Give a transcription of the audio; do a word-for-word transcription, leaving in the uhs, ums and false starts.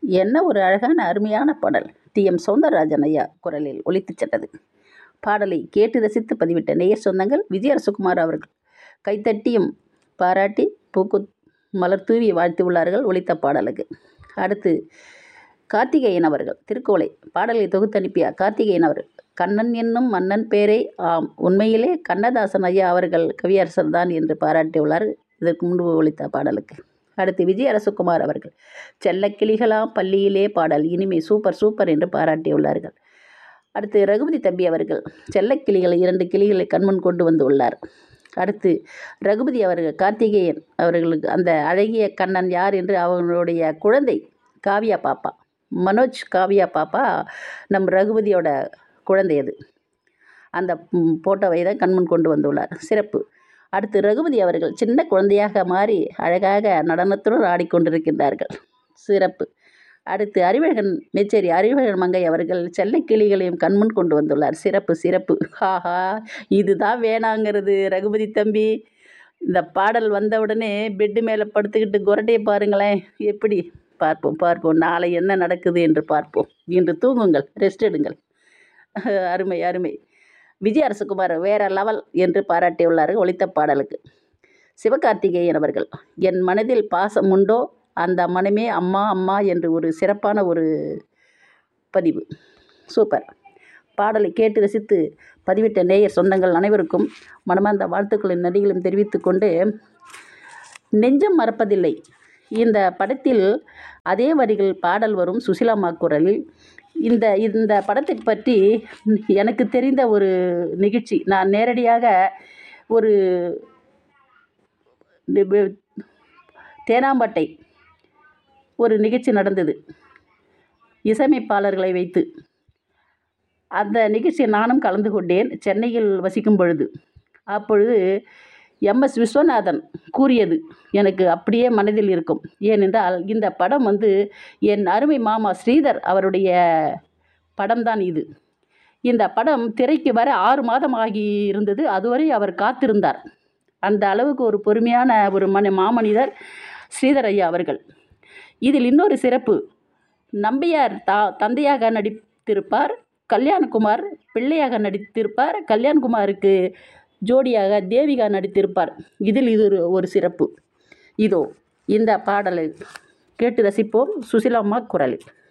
என்ன ஒரு அழகான அருமையான பாடல்! டி எம் சௌந்தரராஜன் ஐயா குரலில் ஒலித்துச் சென்றது. பாடலை கேட்டு ரசித்து பதிவிட்ட நேயர் சொந்தங்கள் விஜயரசகுமார் அவர்கள் கைத்தட்டியும் பாராட்டி பூக்கு மலர் தூவி வாழ்த்தியுள்ளார்கள் ஒலித்த பாடலுக்கு. அடுத்து கார்த்திகேயன் அவர்கள் திருக்கோளை பாடலை தொகுத்தனுப்பிய கார்த்திகேயன் அவர்கள் கண்ணன் என்னும் மன்னன் பேரை ஆம் உண்மையிலே கண்ணதாசன் ஐயா அவர்கள் கவியரசர் தான் என்று பாராட்டியுள்ளார் இதற்கு முன்பு ஒலித்த பாடலுக்கு. அடுத்து விஜயரசகுமார் அவர்கள் செல்லக்கிளிகளாம் பள்ளியிலே பாடல் இனிமே சூப்பர் சூப்பர் என்று பாராட்டியுள்ளார்கள். அடுத்து ரகுபதி தம்பி அவர்கள் செல்லக்கிளிகளை இரண்டு கிளிகளை கண்முன் கொண்டு வந்து உள்ளார். அடுத்து ரகுபதி அவர்கள் கார்த்திகேயன் அவர்களுக்கு அந்த அழகிய கண்ணன் யார் என்று அவர்களுடைய குழந்தை காவியா பாப்பா மனோஜ் காவியா பாப்பா நம் ரகுபதியோட குழந்தை அது. அந்த போட்டோவை தான் கண்முன் கொண்டு வந்துள்ளார். சிறப்பு. அடுத்து ரகுபதி அவர்கள் சின்ன குழந்தையாக மாறி அழகாக நடனத்துடன் ஆடிக்கொண்டிருக்கின்றார்கள். சிறப்பு. அடுத்து அறிவழகன் மேச்சேரி அறிவழகன் மங்கை அவர்கள் செல்ல கிளிகளையும் கண்முன் கொண்டு வந்துள்ளார். சிறப்பு சிறப்பு. ஹாஹா இதுதான் வேணாங்கிறது ரகுபதி தம்பி. இந்த பாடல் வந்தவுடனே பெட்டு மேலே படுத்துக்கிட்டு குரட்டையை பாருங்களேன் எப்படி. பார்ப்போம் பார்ப்போம் நாளை என்ன நடக்குது என்று பார்ப்போம். இன்று தூங்குங்கள், ரெஸ்ட் எடுங்கள். அருமை அருமை. விஜயரசகுமார் வேற லெவல் என்று பாராட்டியுள்ளார்கள் ஒலித்த பாடலுக்கு. சிவகார்த்திகேயன் அவர்கள் என் மனதில் பாசம் உண்டோ அந்த மனமே அம்மா அம்மா என்று ஒரு சிறப்பான ஒரு பதிவு. சூப்பர். பாடலை கேட்டு ரசித்து பதிவிட்ட நேயர் சொந்தங்கள் அனைவருக்கும் மனமார்ந்த வாழ்த்துக்களின் நன்றிகளும் தெரிவித்து கொண்டு நெஞ்சம் மறப்பதில்லை இந்த படத்தில் அதே வரிகள் பாடல் வரும் சுசிலாம்மா குரலில். இந்த இந்த படத்தை பற்றி எனக்கு தெரிந்த ஒரு நிகழ்ச்சி நான் நேரடியாக ஒரு தேனாம்பட்டை ஒரு நிகழ்ச்சி நடந்தது இசையமைப்பாளர்களை வைத்து. அந்த நிகழ்ச்சியை நானும் கலந்து கொண்டேன் சென்னையில் வசிக்கும் பொழுது. அப்பொழுது எம் எஸ் விஸ்வநாதன் கூறியது எனக்கு அப்படியே மனதில் இருக்கும். ஏனென்றால் இந்த படம் வந்து என் அருமை மாமா ஸ்ரீதர் அவருடைய படம்தான் இது. இந்த படம் திரைக்கு வர ஆறு மாதம் ஆகி இருந்தது. அதுவரை அவர் காத்திருந்தார். அந்த அளவுக்கு ஒரு பொறுமையான ஒரு மன மாமனிதர் ஸ்ரீதர் ஐயா அவர்கள். இதில் இன்னொரு சிறப்பு, நம்பியார் தா தந்தையாக நடித்திருப்பார், கல்யாண்குமார் பிள்ளையாக நடித்திருப்பார், கல்யாண்குமாருக்கு ஜோடியாக தேவிகா நடித்திருப்பார். இதில் இது ஒரு ஒரு சிறப்பு. இதோ இந்த பாடலை கேட்டு ரசிப்போம் சுசிலாம்மா குரலில்.